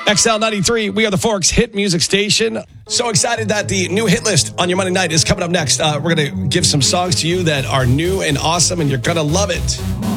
XL93, we are the Forks hit music station. So excited that the new hit list on your Monday night is coming up next. We're going to give some songs to you that are new and awesome, and you're going to love it.